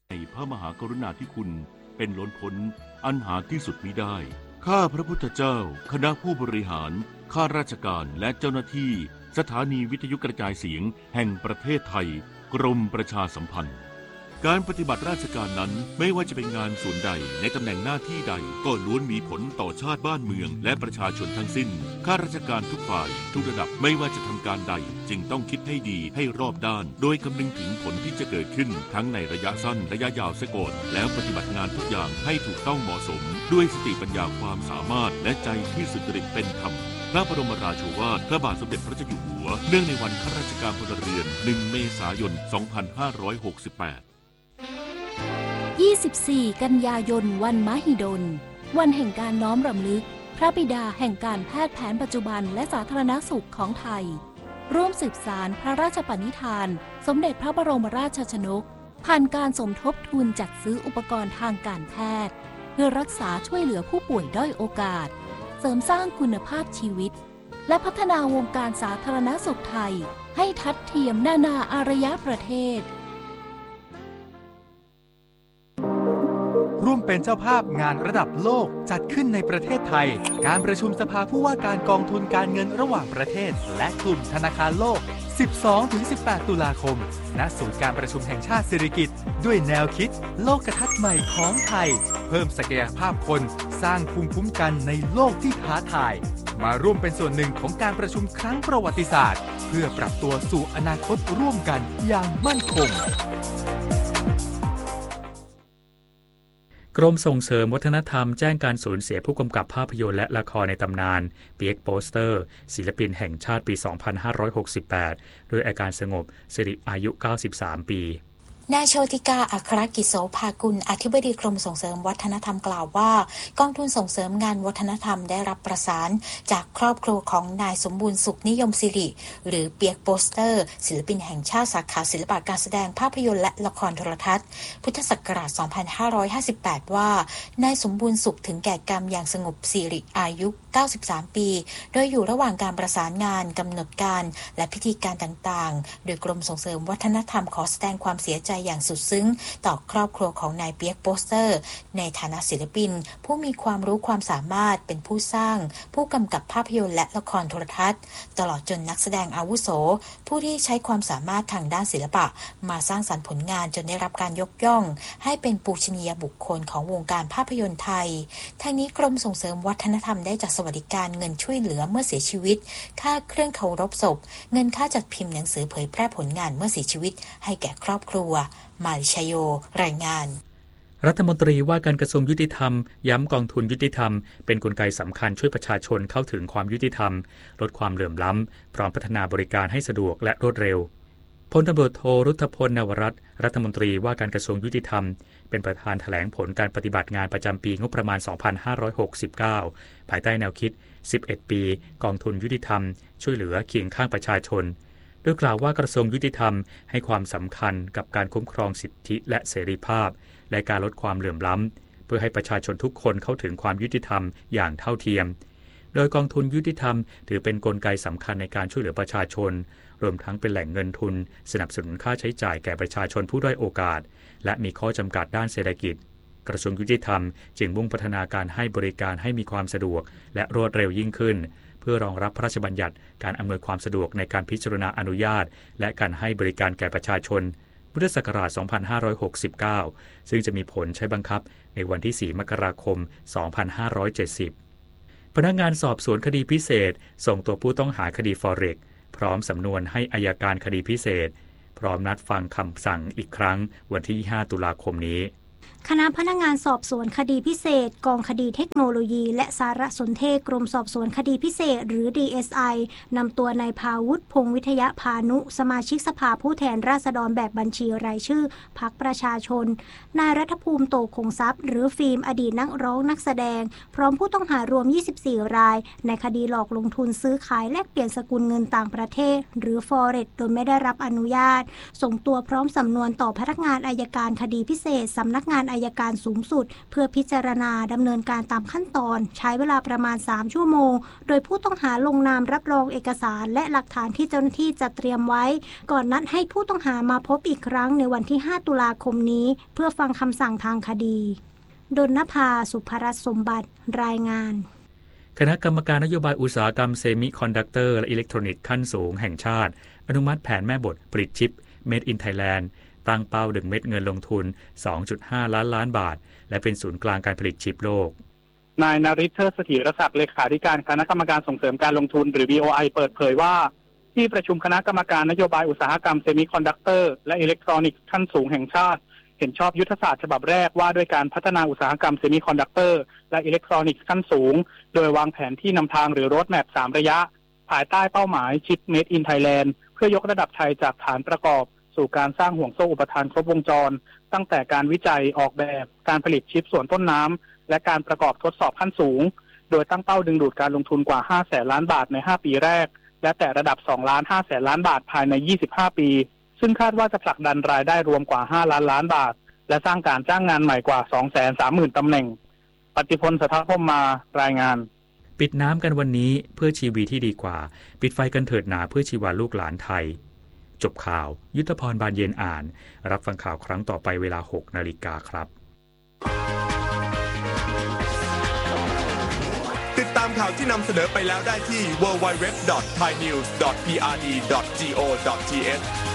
ในพระมหากรุณาธิคุณเป็นล้นพ้นอันหาที่สุดมิได้ข้าพระพุทธเจ้าคณะผู้บริหารข้าราชการและเจ้าหน้าที่สถานีวิทยุกระจายเสียงแห่งประเทศไทยกรมประชาสัมพันธ์การปฏิบัติราชการนั้นไม่ว่าจะเป็นงานส่วนใดในตำแหน่งหน้าที่ใดก็ล้วนมีผลต่อชาติบ้านเมืองและประชาชนทั้งสิ้นข้าราชการทุกฝ่ายทุกระดับไม่ว่าจะทำการใดจึงต้องคิดให้ดีให้รอบด้านโดยคำนึงถึงผลที่จะเกิดขึ้นทั้งในระยะสั้นระยะยาวเสียก่อนแล้วปฏิบัติงานทุกอย่างให้ถูกต้องเหมาะสมด้วยสติปัญญาความสามารถและใจที่สุจริตเป็นธรรมพระบรมราโชวาทพระบาทสมเด็จพระเจ้าอยู่หัวเนื่องในวันข้าราชการพลเรือน1 เมษายน 2568 24 กันยายนวันมหิดลวันแห่งการน้อมรำลึกพระบิดาแห่งการแพทย์แผนปัจจุบันและสาธารณสุขของไทยร่วมสืบสานพระราชปณิธานสมเด็จพระบรมราชชนกผ่านการสมทบทุนจัดซื้ออุปกรณ์ทางการแพทย์เพื่อรักษาช่วยเหลือผู้ป่วยด้อยโอกาสเสริมสร้างคุณภาพชีวิตและพัฒนาวงการสาธารณสุขไทยให้ทัดเทียมนานาอารยประเทศร่วมเป็นเจ้าภาพงานระดับโลกจัดขึ้นในประเทศไทยการประชุมสภาผู้ว่าการกองทุนการเงินระหว่างประเทศและกลุ่มธนาคารโลก 12-18 ตุลาคมณศูนย์การประชุมแห่งชาติสิริกิติ์ด้วยแนวคิดโลกทัศน์ใหม่ของไทยเพิ่มศักยภาพคนสร้างภูมิคุ้มกันในโลกที่ท้าทายมาร่วมเป็นส่วนหนึ่งของการประชุมครั้งประวัติศาสตร์เพื่อปรับตัวสู่อนาคตร่วมกันอย่างมั่นคงกรมส่งเสริมวัฒนธรรมแจ้งการสูญเสียผู้กำกับภาพยนตร์และละครในตำนานเปียกโปสเตอร์ศิลปินแห่งชาติปี 2568 ด้วยอาการสงบสิริอายุ 93 ปีนายโชติกา อัครกิจโสภากุลอธิบดีกรมส่งเสริมวัฒนธรรมกล่าวว่ากองทุนส่งเสริมงานวัฒนธรรมได้รับประสานจากครอบครัวของนายสมบูรณ์สุขนิยมสิริหรือเปียกโปสเตอร์ศิลปินแห่งชาติสาขาศิลปะการแสดงภาพยนตร์และละครโทรทัศน์พุทธศักราช 2558 ว่านายสมบูรณ์สุขถึงแก่กรรมอย่างสงบสิริอายุ 93 ปีโดยอยู่ระหว่างการประสานงานกำหนดการและพิธีการต่างๆโดยกรมส่งเสริมวัฒนธรรมขอแสดงความเสียใจอย่างสุดซึ้งต่อครอบครัวของนายเปียกโปสเตอร์ในฐานะศิลปินผู้มีความรู้ความสามารถเป็นผู้สร้างผู้กำกับภาพยนตร์และละครโทรทัศน์ตลอดจนนักแสดงอาวุโสผู้ที่ใช้ความสามารถทางด้านศิลปะมาสร้างสรรค์ผลงานจนได้รับการยกย่องให้เป็นปูชนียบุคคลของวงการภาพยนตร์ไทยทางนี้กรมส่งเสริมวัฒนธรรมได้จัดสวัสดิการเงินช่วยเหลือเมื่อเสียชีวิตค่าเครื่องเคารพศพเงินค่าจัดพิมพ์หนังสือเผยแพร่ผลงานเมื่อเสียชีวิตให้แก่ครอบครัวมาริชโยรายงานรัฐมนตรีว่าการกระทรวงยุติธรรมย้ำกองทุนยุติธรรมเป็นกลไกสำคัญช่วยประชาชนเข้าถึงความยุติธรรมลดความเหลื่อมล้ำพร้อมพัฒนาบริการให้สะดวกและรวดเร็วพลตำรวจโทรุทธพล นวรัตน์รัฐมนตรีว่าการกระทรวงยุติธรรมเป็นประธานแถลงผลการปฏิบัติงานประจำปีงบประมาณ 2569 ภายใต้แนวคิด 11 ปีกองทุนยุติธรรมช่วยเหลือเคียงข้างประชาชนโดยกล่าวว่ากระทรวงยุติธรรมให้ความสำคัญกับการคุ้มครองสิทธิและเสรีภาพและการลดความเหลื่อมล้ำเพื่อให้ประชาชนทุกคนเข้าถึงความยุติธรรมอย่างเท่าเทียมโดยกองทุนยุติธรรมถือเป็นกลไกสำคัญในการช่วยเหลือประชาชนรวมทั้งเป็นแหล่งเงินทุนสนับสนุนค่าใช้จ่ายแก่ประชาชนผู้ด้อยโอกาสและมีข้อจำกัดด้านเศรษฐกิจกระทรวงยุติธรรมจึงมุ่งพัฒนาการให้บริการให้มีความสะดวกและรวดเร็วยิ่งขึ้นเพื่อรองรับพระราชบัญญัติการอำนวยความสะดวกในการพิจารณาอนุญาตและการให้บริการแก่ประชาชนพุทธศักราช 2569 ซึ่งจะมีผลใช้บังคับในวันที่ 4 มกราคม 2570 พนักงานสอบสวนคดีพิเศษส่งตัวผู้ต้องหาคดีฟอเร็กซ์พร้อมสำนวนให้อัยการคดีพิเศษพร้อมนัดฟังคำสั่งอีกครั้งวันที่ 5 ตุลาคมนี้คณะพนักงานสอบสวนคดีพิเศษกองคดีเทคโนโลยีและสารสนเทศกรมสอบสวนคดีพิเศษหรือ DSI นำตัวนายภาวุฒิพงษ์วิทยาพานุสมาชิกสภาผู้แทนราษฎรแบบบัญชีรายชื่อพรรคประชาชนนายรัฐภูมิโตคงทรัพย์หรือฟิล์มอดีตนักร้องนักแสดงพร้อมผู้ต้องหารวม24รายในคดีหลอกลงทุนซื้อขายแลกเปลี่ยนสกุลเงินต่างประเทศหรือ Forex โดยไม่ได้รับอนุญาตส่งตัวพร้อมสำนวนต่อพนักงานอัยการคดีพิเศษสำนักงานอัยการสูงสุดเพื่อพิจารณาดำเนินการตามขั้นตอนใช้เวลาประมาณ3ชั่วโมงโดยผู้ต้องหาลงนามรับรองเอกสารและหลักฐานที่เจ้าหน้าที่จัดเตรียมไว้ก่อนนัดให้ผู้ต้องหามาพบอีกครั้งในวันที่5ตุลาคมนี้เพื่อฟังคำสั่งทางคดีดลนภา สุภรัตน์สมบัติรายงานคณะกรรมการนโยบายอุตสาหกรรมเซมิคอนดักเตอร์และอิเล็กทรอนิกส์ขั้นสูงแห่งชาติอนุมัติแผนแม่บทผลิตชิป Made in Thailand ตั้งเป้าดึงเม็ดเงินลงทุน 2.5 ล้านบาทและเป็นศูนย์กลางการผลิตชิปโลกนายนฤทธิ์ เทิดเสถียรศักดิ์เลขาธิการคณะกรรมการส่งเสริมการลงทุนหรือ BOI เปิดเผยว่าที่ประชุมคณะกรรมการนโยบายอุตสาหกรรมเซมิคอนดักเตอร์และอิเล็กทรอนิกส์ขั้นสูงแห่งชาติเห็นชอบยุทธศาสตร์ฉบับแรกว่าด้วยการพัฒนาอุตสาหกรรมเซมิคอนดักเตอร์และอิเล็กทรอนิกส์ขั้นสูงโดยวางแผนที่นำทางหรือโรดแมป3ระยะภายใต้เป้าหมายชิป Made in Thailand เพื่อยกระดับไทยจากฐานประกอบสู่การสร้างห่วงโซ่อุปทานครบวงจรตั้งแต่การวิจัยออกแบบการผลิตชิปส่วนต้นน้ำและการประกอบทดสอบขั้นสูงโดยตั้งเป้าดึงดูดการลงทุนกว่า 500,000 ล้านบาทใน5ปีแรกและแต่ระดับ 2,500,000 ล้านบาทภายใน25ปีซึ่งคาดว่าจะผลักดันรายได้รวมกว่า5 ล้านบาทและสร้างการจ้างงานใหม่กว่า 230,000 ตำแหน่งปฏิพล สถาพรหมมารายงานปิดน้ำกันวันนี้เพื่อชีวีที่ดีกว่าปิดไฟกันเถิดหนาเพื่อชีวาลูกหลานไทยจบข่าวยุทธพรบานเย็นอ่านรับฟังข่าวครั้งต่อไปเวลา 6 นาฬิกาครับติดตามข่าวที่นำเสนอไปแล้วได้ที่ www.thainews.prd.go.th